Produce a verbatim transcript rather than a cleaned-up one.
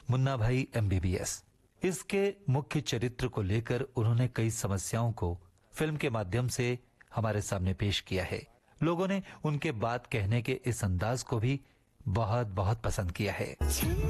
मुन्ना भाई एमबीबीएस। इसके मुख्य चरित्र को लेकर उन्होंने कई समस्याओं को फिल्म के माध्यम से हमारे सामने पेश किया है। लोगों ने उनके बात कहने के इस अंदाज को भी बहुत बहुत पसंद किया है।